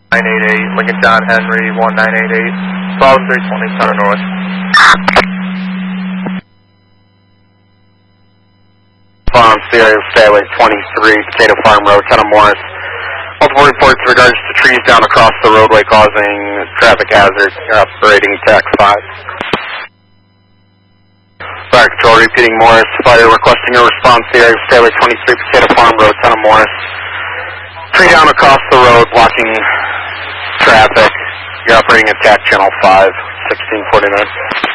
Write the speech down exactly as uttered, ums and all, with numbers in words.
nine eight eight, Lincoln John Henry, one nine eight eight, twelve three twenty, center north. Farm, Sierra Skyway twenty-three, Potato Farm Road, Town of Morris. Multiple reports in regards to trees down across the roadway causing traffic hazards. You're operating tax five. Fire Control repeating Morris. Fire requesting a response here. Skyway twenty-three, Potato Farm Road, Town of Morris. Tree down across the road blocking traffic. You're operating at tac channel five, sixteen forty-nine.